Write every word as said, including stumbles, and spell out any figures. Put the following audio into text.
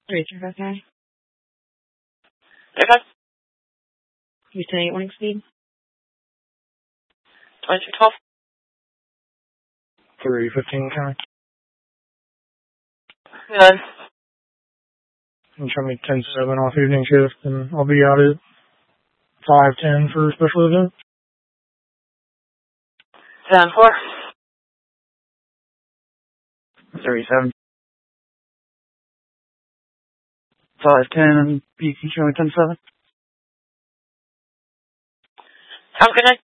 Three three five nine. Okay. Houston eight warning speed. Twenty-two twelve. Three fifteen county. Good. You show me ten seven off evening shift, and I'll be out at five ten for a special event. Ten four. Three seven. Five ten, and you can show me ten seven. Have a good night.